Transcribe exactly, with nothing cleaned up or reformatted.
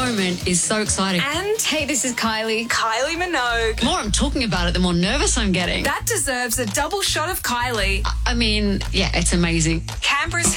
moment is so exciting. And Hey, this is Kylie. Kylie Minogue. The more I'm talking about it, the more nervous I'm getting. That deserves a double shot of Kylie. I mean, yeah, it's amazing. Canberra's